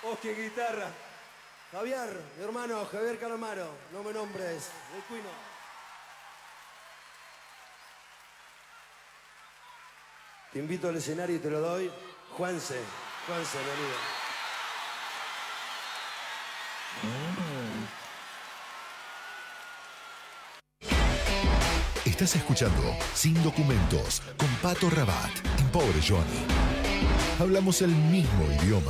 Oski en guitarra. Javier, mi hermano, Javier Calamaro. No me nombres, el Cuino. Te invito al escenario y te lo doy. Juanse, venido. Estás escuchando Sin Documentos con Pato Rabat y Pobre Johnny. Hablamos el mismo idioma.